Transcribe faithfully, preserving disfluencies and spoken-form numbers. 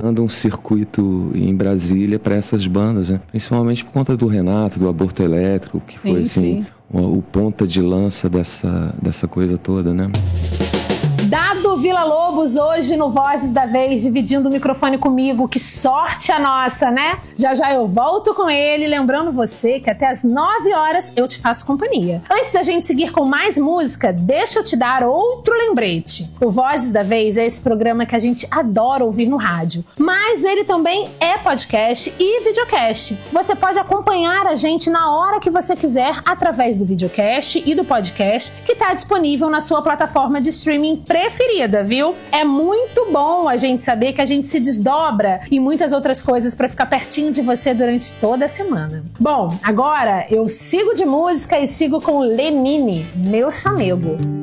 criando um circuito em Brasília para essas bandas, né? Principalmente por conta do Renato, do Aborto Elétrico, que foi sim, assim sim. O, o ponta de lança dessa, dessa coisa toda, né? Dado Villa-Lobos hoje no Vozes da Vez, dividindo o microfone comigo. Que sorte a nossa, né? Já já eu volto com ele, lembrando você que até às nove horas eu te faço companhia. Antes da gente seguir com mais música, deixa eu te dar outro lembrete. O Vozes da Vez é esse programa que a gente adora ouvir no rádio, mas ele também é podcast e videocast. Você pode acompanhar a gente na hora que você quiser através do videocast e do podcast que está disponível na sua plataforma de streaming preferida, viu? É muito bom a gente saber que a gente se desdobra em muitas outras coisas para ficar pertinho de você durante toda a semana. Bom, agora eu sigo de música e sigo com Lenine, meu chamego.